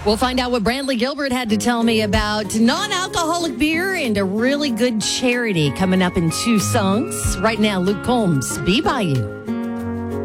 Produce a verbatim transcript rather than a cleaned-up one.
We'll find out what Brantley Gilbert had to tell me about non-alcoholic beer and a really good charity coming up in two songs. Right now, Luke Combs, Be By You.